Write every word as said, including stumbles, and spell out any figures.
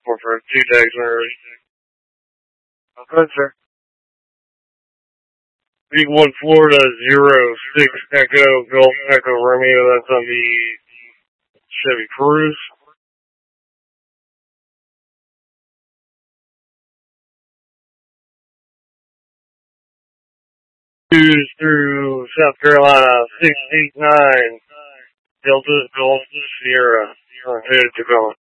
Four for two tags are okay, sir. Big one Florida zero six Echo Golf Echo Romeo. That's on the Chevy Cruze. Cruise through South Carolina six eight nine Delta Golf Sierra. Headed to Tacoma.